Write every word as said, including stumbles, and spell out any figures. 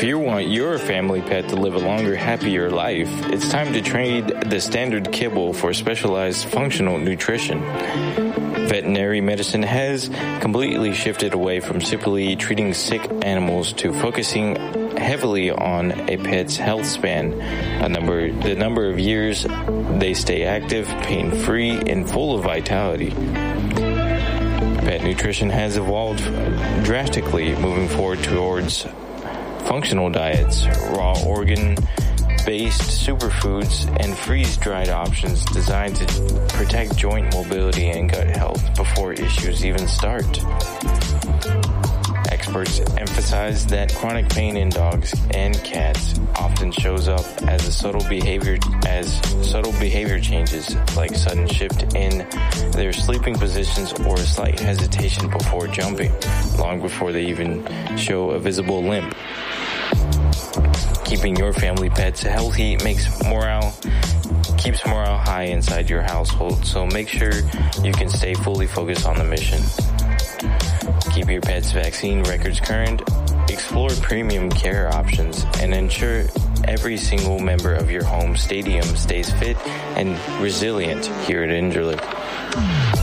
you want your family pet to live a longer, happier life, it's time to trade the standard kibble for specialized functional nutrition. Veterinary medicine has completely shifted away from simply treating sick animals to focusing heavily on a pet's health span, a number, the number of years they stay active, pain-free, and full of vitality. Pet nutrition has evolved drastically, moving forward towards functional diets, raw organ-based superfoods, and freeze-dried options designed to protect joint mobility and gut health before issues even start. Experts emphasize that chronic pain in dogs and cats often shows up as a subtle behavior as subtle behavior changes, like sudden shift in their sleeping positions or a slight hesitation before jumping, long before they even show a visible limp. Keeping your family pets healthy makes morale keeps morale high inside your household, so make sure you can stay fully focused on the mission. Keep your pet's vaccine records current, explore premium care options, and ensure every single member of your home stadium stays fit and resilient here at Indralik.